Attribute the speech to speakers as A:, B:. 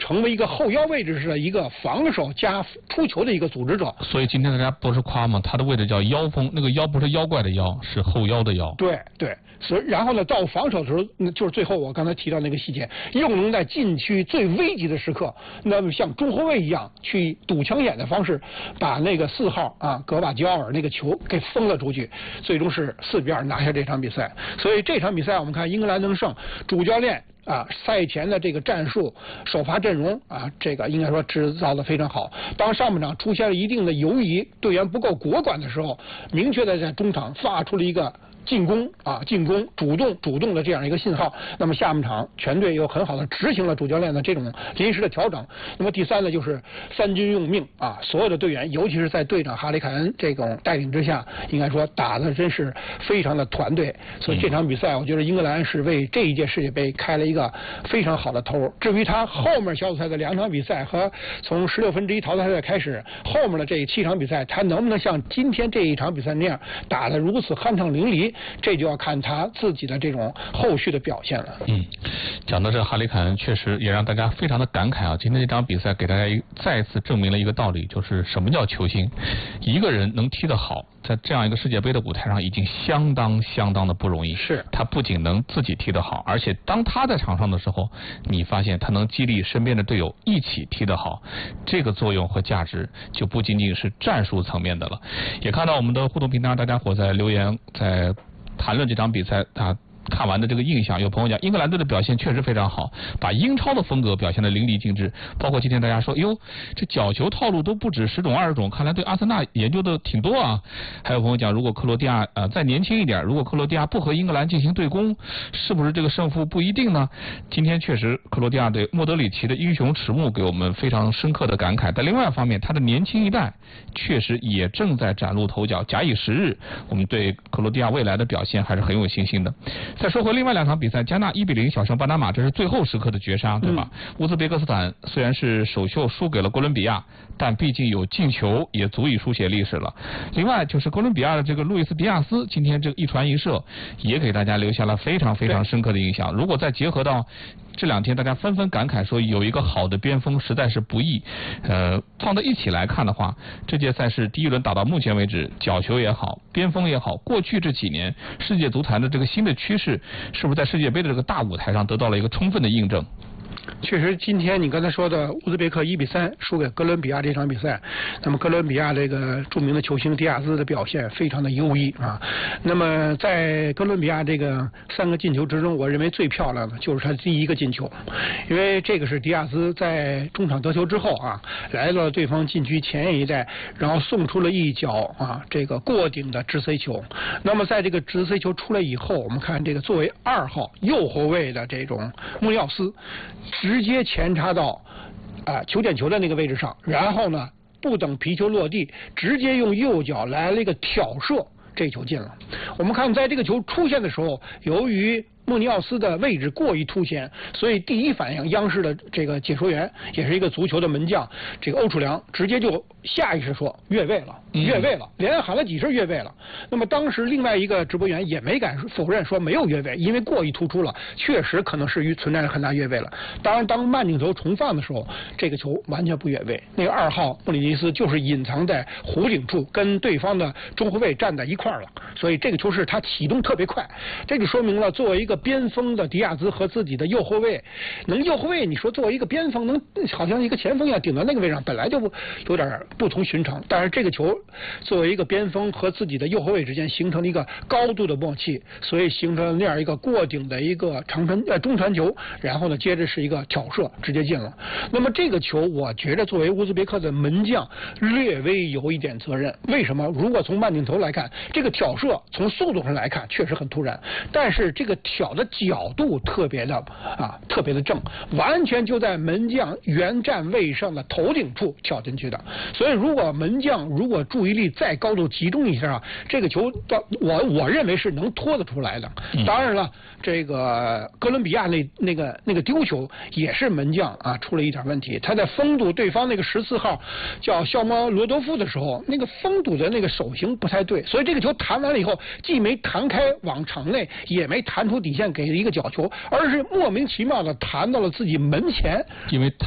A: 成为一个后腰位置的一个防守加出球的一个组织者。
B: 所以今天大家不是夸吗？他的位置叫腰锋，那个腰不是妖怪的妖，是后腰的腰。
A: 对对，所以然后呢，到防守的时候，就是最后我刚才提到那个细节，又能在禁区最危急的时刻，那么像中后卫一样去堵枪眼的方式，把那个4号格瓦吉奥尔那个球给封了出去，最终是4-2拿下这场比赛。所以这场比赛我们看英格兰能胜，主教练赛前的这个战术首发阵容这个应该说制造的非常好。当上半场出现了一定的犹疑，队员不够果敢的时候，明确的在中场发出了一个进攻主动的这样一个信号。那么下半场全队又很好的执行了主教练的这种临时的调整。那么第三呢，就是三军用命所有的队员，尤其是在队长哈里凯恩这种带领之下，应该说打的真是非常的团队。所以这场比赛，我觉得英格兰是为这一届世界杯开了一个非常好的头。至于他后面小组赛的2场比赛和从16分之一淘汰赛开始后面的这7场比赛，他能不能像今天这一场比赛那样打得如此酣畅淋漓，这就要看他自己的这种后续的表现了。
B: 讲到这哈里凯恩，确实也让大家非常的感慨今天这场比赛给大家再次证明了一个道理，就是什么叫球星。一个人能踢得好，在这样一个世界杯的舞台上已经相当的不容易。
A: 是，
B: 他不仅能自己踢得好，而且当他在场上的时候，你发现他能激励身边的队友一起踢得好，这个作用和价值就不仅仅是战术层面的了。也看到我们的互动平台，大家伙在留言在谈论这场比赛看完的这个印象，有朋友讲英格兰队的表现确实非常好，把英超的风格表现得淋漓尽致。包括今天大家说，哟，这角球套路都不止10种20种，看来对阿森纳研究的挺多啊。还有朋友讲，如果克罗地亚再年轻一点，如果克罗地亚不和英格兰进行对攻，是不是这个胜负不一定呢？今天确实克罗地亚队莫德里奇的英雄迟暮给我们非常深刻的感慨。但另外一方面，他的年轻一代确实也正在崭露头角，假以时日，我们对克罗地亚未来的表现还是很有信心的。再说回另外2场比赛，加纳1-0小胜巴拿马，这是最后时刻的绝杀，对吧？乌兹别克斯坦虽然是首秀输给了哥伦比亚，但毕竟有进球，也足以书写历史了。另外就是哥伦比亚的这个路易斯迪亚斯，今天这个一传一射，也给大家留下了非常深刻的印象。如果再结合到这2天大家纷纷感慨说有一个好的边锋实在是不易，放在一起来看的话，这届赛事第1轮打到目前为止，角球也好，边锋也好，过去这几年世界足坛的这个新的趋势，是不是在世界杯的这个大舞台上得到了一个充分的印证？
A: 确实，今天你刚才说的乌兹别克1-3输给哥伦比亚这场比赛，那么哥伦比亚这个著名的球星迪亚兹的表现非常的优异那么在哥伦比亚这个3个进球之中，我认为最漂亮的就是他第1个进球，因为这个是迪亚兹在中场得球之后来到了对方禁区前沿一带，然后送出了一脚这个过顶的直 C 球。那么在这个直 C 球出来以后，我们看这个作为2号右后卫的这种穆里奥斯直接前插到球点球的那个位置上，然后呢不等皮球落地，直接用右脚来了一个挑射，这球进了。我们看在这个球出现的时候，由于穆尼奥斯的位置过于凸显，所以第一反应央视的这个解说员也是一个足球的门将，这个欧楚良直接就下意识说越位了，越位了，连喊了几声越位了。那么当时另外一个直播员也没敢否认说没有越位，因为过于突出了，确实可能是存在着很大越位了。当然当慢镜头重放的时候，这个球完全不越位，那个2号穆里尼斯就是隐藏在弧顶处，跟对方的中后卫站在一块儿了，所以这个球是他启动特别快，这就说明了作为一个边锋的迪亚兹和自己的右后卫，右后卫你说作为一个边锋能好像一个前锋一样顶到那个位置上，本来就有点不同寻常，但是这个球作为一个边锋和自己的右后卫之间形成了一个高度的默契，所以形成了那样一个过顶的一个中传球，然后呢接着是一个挑射直接进了。那么这个球我觉得作为乌兹别克的门将略微有一点责任，为什么？如果从慢镜头来看，这个挑射从速度上来看确实很突然，但是这个挑的角度特别的正，完全就在门将原站位上的头顶处挑进去的。所以如果门将如果注意力再高度集中一下这个球我认为是能拖得出来的。当然了，这个哥伦比亚那个丢球也是门将出了一点问题，他在封堵对方那个14号叫肖莫罗多夫的时候，那个封堵的那个手型不太对，所以这个球弹完了以后，既没弹开往场内，也没弹出底线给一个角球，而是莫名其妙的弹到了自己门前，
B: 因为